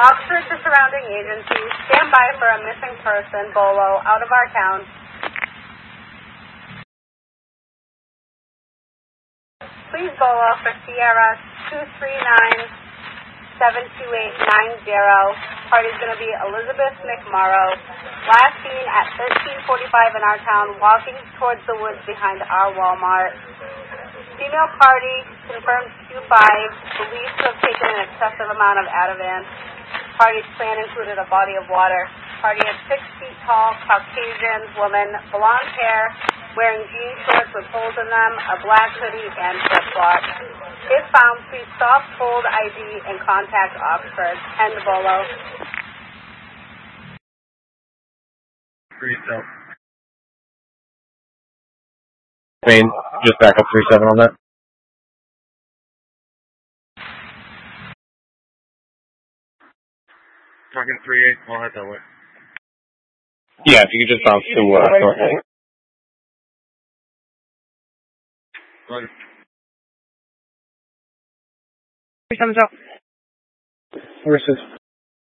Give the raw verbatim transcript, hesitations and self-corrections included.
Officers to surrounding agencies, stand by for a missing person, Bolo, out of our town. Please Bolo for Sierra two three nine, seven two eight nine zero. Party's going to be Elizabeth McMorrow. Last seen at thirteen forty-five in our town, walking towards the woods behind our Walmart. Female party confirmed Q five, believed to have taken an excessive amount of Ativan. Party's plan included a body of water. Party is six feet tall, Caucasian woman, blonde hair, wearing jean shorts with holes in them, a black hoodie, and flip-flops. If found, please stop, hold I D, and contact Oxford. End Bolo. Three seven. Main, just back up three seven on that. Talking three eight, I'll head that way. Yeah, if you could just bounce to uh, North Heading. Right. Three seven's out. Where's this?